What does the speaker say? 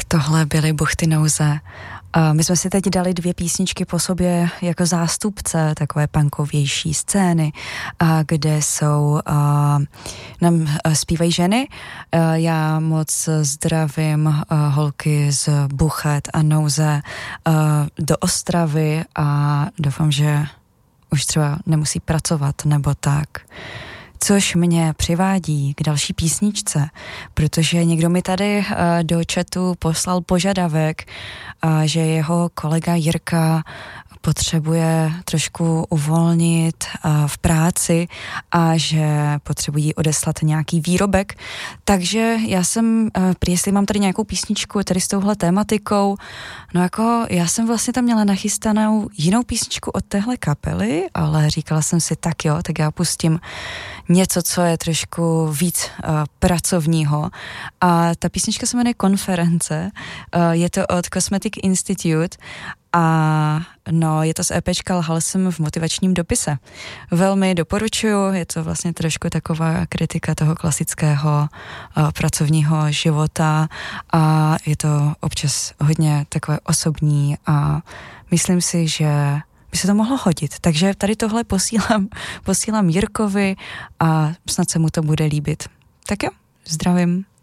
tohle byly Buchty nouze. My jsme si teď dali 2 písničky po sobě jako zástupce takové punkovější scény, kde nám zpívají ženy. Já moc zdravím holky z Buchet a nouze do Ostravy a doufám, že už třeba nemusí pracovat nebo tak. Což mě přivádí k další písničce, protože někdo mi tady do chatu poslal požadavek, že jeho kolega Jirka potřebuje trošku uvolnit v práci a že potřebují odeslat nějaký výrobek. Takže já jsem, jestli mám tady nějakou písničku tady s touhle tématikou, no jako já jsem vlastně tam měla nachystanou jinou písničku od téhle kapely, ale říkala jsem si tak jo, tak já pustím něco, co je trošku víc pracovního. A ta písnička se jmenuje Konference, je to od Cosmetic Institute a no, je to z EPčka Lhal jsem v motivačním dopise. Velmi doporučuju, je to vlastně trošku taková kritika toho klasického pracovního života a je to občas hodně takové osobní a myslím si, že by se to mohlo hodit. Takže tady tohle posílám Jirkovi a snad se mu to bude líbit. Tak jo, zdravím.